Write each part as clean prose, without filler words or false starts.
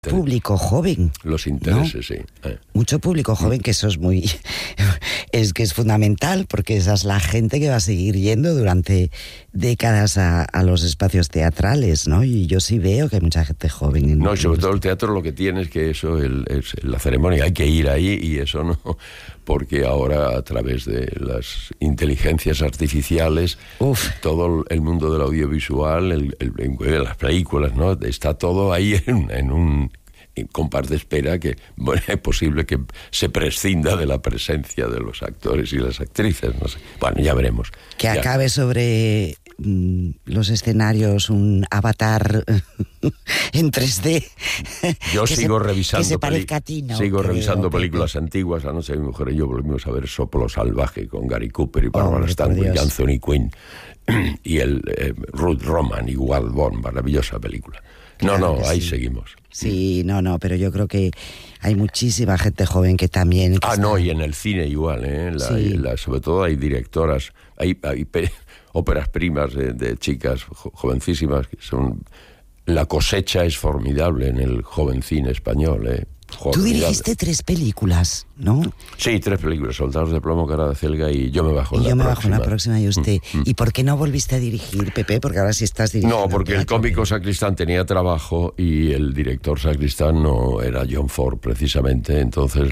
público joven. Los intereses, ¿no? Sí. Mucho público joven, que eso es muy... es que es fundamental, porque esa es la gente que va a seguir yendo durante décadas a los espacios teatrales, ¿no? Y yo sí veo que hay mucha gente joven. No, y sobre todo el teatro lo que tiene es que eso es la ceremonia, hay que ir ahí, y eso no, porque ahora a través de las inteligencias artificiales, todo el mundo del audiovisual, las películas, ¿no? Está todo ahí en un compás de espera que, bueno, es posible que se prescinda de la presencia de los actores y las actrices, no sé. Bueno, ya veremos. Que acabe sobre los escenarios un avatar en 3D. Yo sigo revisando, que se parezca a ti, ¿no? Sigo revisando películas antiguas. Anoche mi mujer y yo volvimos a ver Soplo Salvaje con Gary Cooper y Barbara Stanwyck y Anthony Quinn y el Ruth Roman y Walt Bond, maravillosa película. Claro, ahí sí. Seguimos. Sí, pero yo creo que hay muchísima gente joven que también... y en el cine igual, ¿eh? Sobre todo hay directoras, hay óperas primas de chicas jovencísimas que son... La cosecha es formidable en el joven cine español, ¿eh? Tú dirigiste 3 películas, ¿no? Sí, 3 películas, Soldados de Plomo, Cara de Acelga y Yo me bajo en la próxima. Y usted. ¿Y por qué no volviste a dirigir, Pepe? Porque ahora sí estás dirigiendo. No, porque el cómico Sacristán tenía trabajo y el director Sacristán no era John Ford, precisamente. Entonces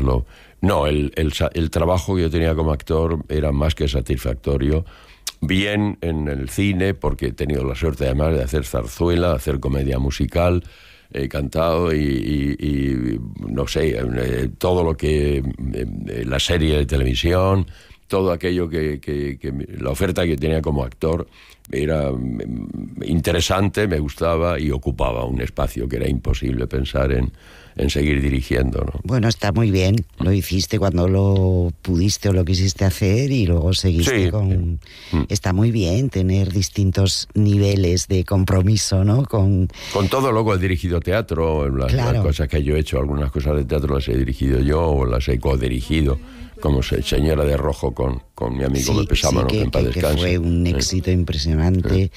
el trabajo que yo tenía como actor era más que satisfactorio. Bien en el cine, porque he tenido la suerte además de hacer zarzuela, hacer comedia musical. He cantado y no sé, todo lo que... la serie de televisión, todo aquello que la oferta que tenía como actor era interesante, me gustaba y ocupaba un espacio que era imposible pensar en seguir dirigiendo, ¿no? Bueno, está muy bien, lo hiciste cuando lo pudiste o lo quisiste hacer y luego seguiste con... Está muy bien tener distintos niveles de compromiso, ¿no? Con todo. Luego he dirigido teatro, las cosas que yo he hecho, algunas cosas de teatro las he dirigido yo o las he codirigido, como Señora de Rojo con mi amigo Pepe Sámano, que en paz descanse. Que fue un éxito impresionante.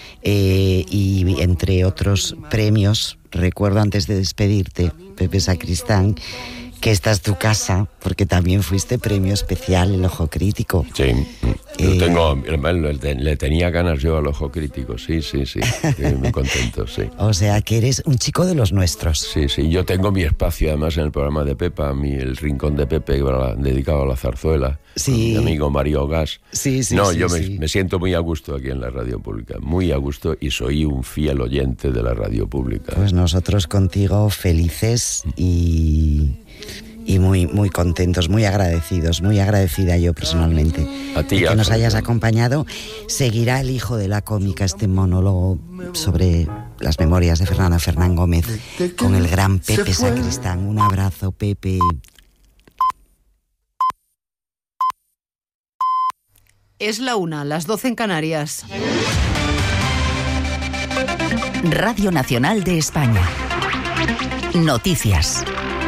Y entre otros premios, recuerdo antes de despedirte, Pepe Sacristán, que esta es tu casa, porque también fuiste premio especial El Ojo Crítico. Sí, le tenía ganas yo al Ojo Crítico, sí, muy contento, sí. O sea, que eres un chico de los nuestros. Sí, yo tengo mi espacio además en el programa de Pepa, el Rincón de Pepe, dedicado a la zarzuela, con mi amigo Mario Gas. Me siento muy a gusto aquí en la radio pública, muy a gusto, y soy un fiel oyente de la radio pública. Pues nosotros contigo felices y muy, muy contentos, muy agradecidos, muy agradecida yo personalmente. A ti, que nos hayas acompañado. Seguirá El Hijo de la Cómica, este monólogo sobre las memorias de Fernán Gómez, con el gran Pepe Sacristán. Un abrazo, Pepe. Es la 1, las 12 en Canarias. Radio Nacional de España. Noticias.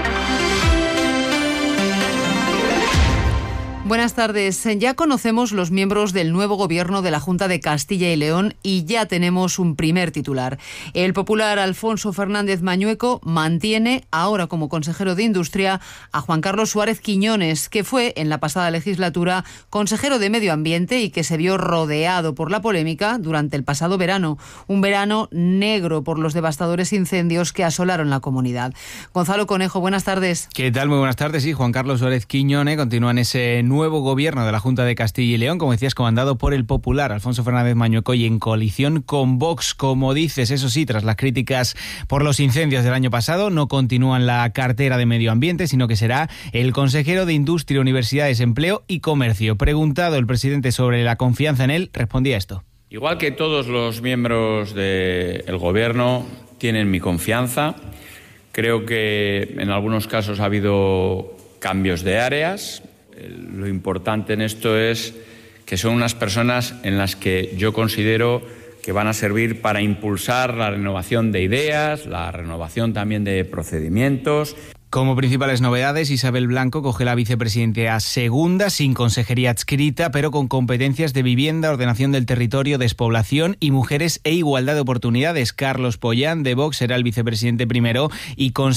Buenas tardes. Ya conocemos los miembros del nuevo gobierno de la Junta de Castilla y León y ya tenemos un primer titular. El popular Alfonso Fernández Mañueco mantiene ahora como consejero de Industria a Juan Carlos Suárez Quiñones, que fue en la pasada legislatura consejero de Medio Ambiente y que se vio rodeado por la polémica durante el pasado verano. Un verano negro por los devastadores incendios que asolaron la comunidad. Gonzalo Conejo, buenas tardes. ¿Qué tal? Muy buenas tardes. Sí, Juan Carlos Suárez Quiñones continúa en ese nuevo gobierno de la Junta de Castilla y León, como decías, comandado por el popular Alfonso Fernández Mañueco y en coalición con Vox, como dices. Eso sí, tras las críticas por los incendios del año pasado, no continúa en la cartera de Medio Ambiente, sino que será el consejero de Industria, Universidades, Empleo y Comercio. Preguntado el presidente sobre la confianza en él, respondía esto. Igual que todos los miembros del gobierno tienen mi confianza, creo que en algunos casos ha habido cambios de áreas. Lo importante en esto es que son unas personas en las que yo considero que van a servir para impulsar la renovación de ideas, la renovación también de procedimientos. Como principales novedades, Isabel Blanco coge la vicepresidencia segunda, sin consejería adscrita, pero con competencias de vivienda, ordenación del territorio, despoblación y mujeres e igualdad de oportunidades. Carlos Pollán, de Vox, será el vicepresidente primero y con